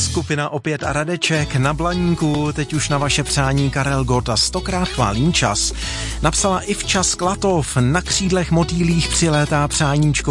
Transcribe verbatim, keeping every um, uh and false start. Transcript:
Skupina Opět a Radeček na Blaníku, teď už na vaše přání Karel Gott a stokrát chválím čas. Napsala i včas Klatov, na křídlech motýlích přilétá přáníčko.